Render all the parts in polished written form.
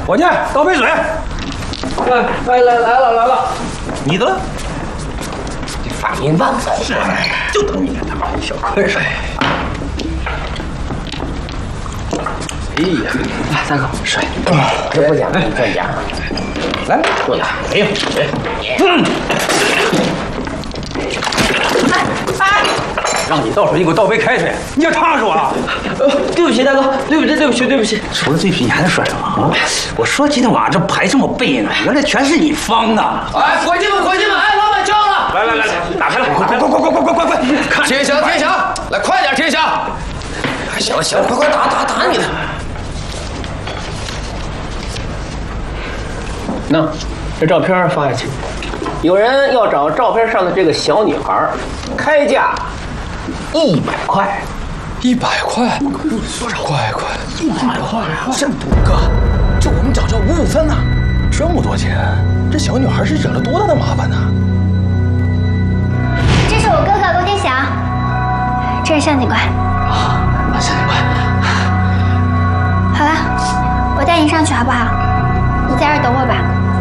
我去倒杯水。 来了， 你的这反应慢噻， 是，就等你他妈小困水。哎呀， 来大哥水，这不讲，这讲， 来，坐下。哎呦，水。让你倒水，你给我倒杯开水，你要烫死我了！ 对不起，大哥，对不起。 除了对不起，你还能说什么啊？我说今天晚上这排这么背呢，原来全是你方的。 哎，伙计们，哎，老板叫了。 来，打开了，快！ 停响，来快点停响。行了，快打你的。那这照片发下去，有人要找照片上的这个小女孩，开价100块。 100块？多少块？100块？这哥，这我们找这5分呢，这么多钱，这小女孩是惹了多大的麻烦呢？ 这是我哥哥龚天祥，这是向警官。 向警官。 好了，我带你上去好不好？你在这儿等我吧。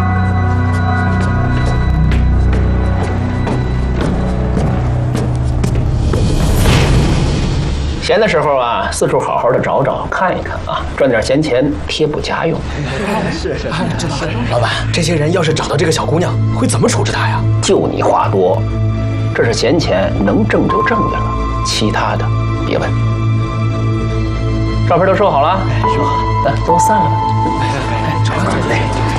闲的时候啊，四处好好的找找看一看啊，赚点闲钱贴补家用。 是。老板，这些人要是找到这个小姑娘，会怎么处置她呀？ 就你话多，这是闲钱，能挣就挣去了，其他的别问。照片都收好了，收好，都散了吧。 来，找。